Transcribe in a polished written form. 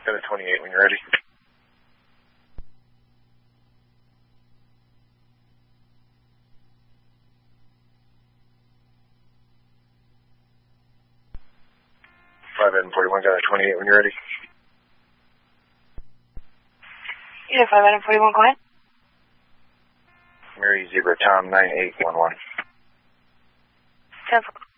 Got a 28 when you're ready. Five Ed and 41, got a 28 when you're ready. Yeah, 5 Ed and 41, go ahead. Mary Zebra Tom 9811. 10